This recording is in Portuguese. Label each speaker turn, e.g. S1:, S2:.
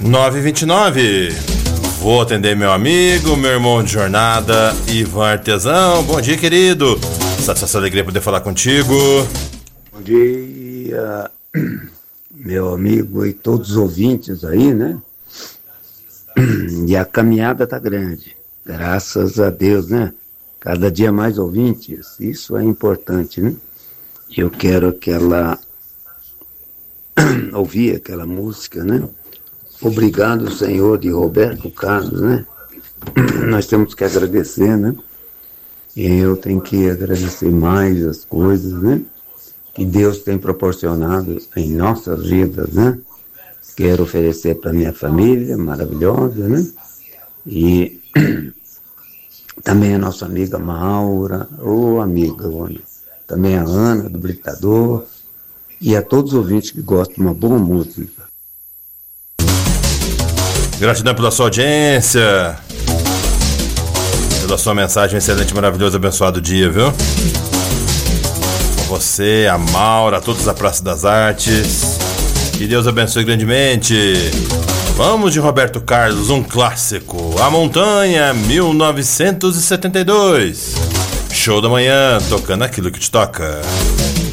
S1: 9h29. Vou atender meu amigo, meu irmão de jornada, Ivan Artesão. Bom dia, querido. Satisfação e alegria poder falar contigo.
S2: Bom dia, meu amigo e todos os ouvintes aí, né? E a caminhada tá grande, graças a Deus, né? Cada dia mais ouvintes, isso é importante, né? Eu quero ouvir aquela música, né? Obrigado, Senhor, de Roberto Carlos, né? Nós temos que agradecer, né? E eu tenho que agradecer mais as coisas, né? Que Deus tem proporcionado em nossas vidas, né? Quero oferecer para minha família maravilhosa, né? E também a nossa amiga Maura, amiga, também a Ana, do Britador, e a todos os ouvintes que gostam de uma boa música.
S1: Gratidão pela sua audiência, pela sua mensagem, excelente, maravilhoso, abençoado dia, viu? Você, a Maura, a todos da Praça das Artes, que Deus abençoe grandemente. Vamos de Roberto Carlos, um clássico, A Montanha, 1972. Show da manhã, tocando aquilo que te toca.